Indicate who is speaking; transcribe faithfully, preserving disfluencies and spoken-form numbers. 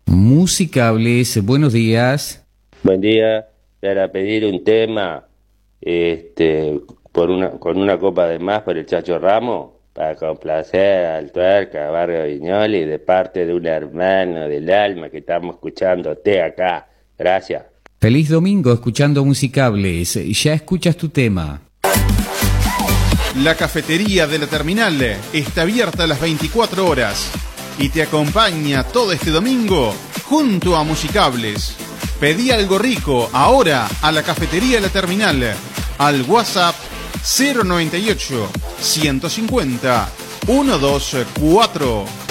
Speaker 1: Musicables, buenos días.
Speaker 2: Buen día, para pedir un tema este, por una, con una copa de más por el Chacho Ramos, para complacer al Tuerca, Barrio Viñoli, de parte de un hermano del alma que estamos escuchándote acá. Gracias.
Speaker 1: Feliz domingo escuchando Musicables. Ya escuchas tu tema.
Speaker 3: La cafetería de la terminal está abierta a las veinticuatro horas y te acompaña todo este domingo junto a Musicables. Pedí algo rico ahora a la cafetería de la terminal al WhatsApp cero noventa y ocho, ciento cincuenta, ciento veinticuatro.